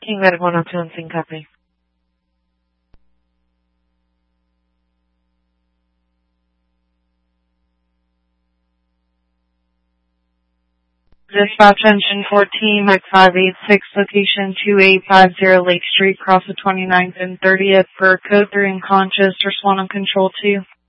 King Medic 102 and Sync copy. Dispatch engine 14, Mike 586, location 2850 Lake Street, cross the 29th and 30th for code 3 unconscious, respond on control 2.